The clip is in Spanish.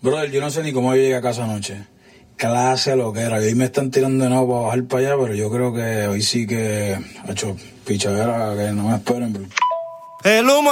Brother, yo no sé ni cómo yo llegué a casa anoche. Clase lo que era. Y hoy me están tirando de nuevo para bajar para allá, pero yo creo que hoy sí que ha hecho pichadera, que no me esperen. Bro. El humo